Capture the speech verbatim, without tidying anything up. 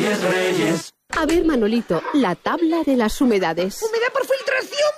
Reyes, Reyes. A ver, Manolito, la tabla de las humedades. ¡Humedad por filtración!